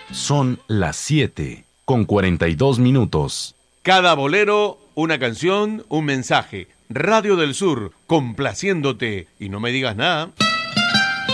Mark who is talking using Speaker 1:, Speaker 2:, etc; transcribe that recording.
Speaker 1: Son las 7:42.
Speaker 2: Cada bolero, una canción, un mensaje. Radio del Sur, complaciéndote. Y no me digas nada.